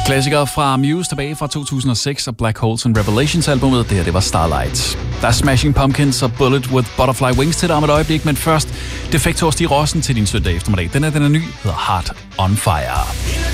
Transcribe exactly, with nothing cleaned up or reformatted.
Klassikere fra Muse tilbage fra to tusind og seks og Black Holes and Revelations albumet. Det her, det var Starlight. Der er Smashing Pumpkins og Bullet with Butterfly Wings til dig om et øjeblik, men først Defector Stig Rossen til din søndag eftermiddag. Den er, den er ny, hedder Heart on Fire.